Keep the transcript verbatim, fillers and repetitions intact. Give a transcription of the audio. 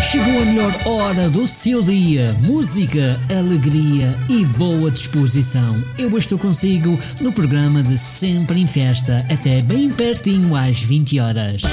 Chegou a melhor hora do seu dia. Música, alegria e boa disposição. Eu estou consigo no programa de Sempre em Festa, até bem pertinho às vinte horas.